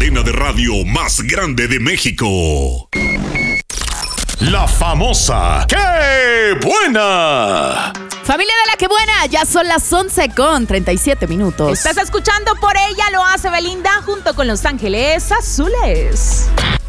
cadena de radio más grande de México. La famosa ¡Qué buena! Familia de la que buena, ya son las 11:37. Estás escuchando Por ella lo hace Belinda junto con Los Ángeles Azules.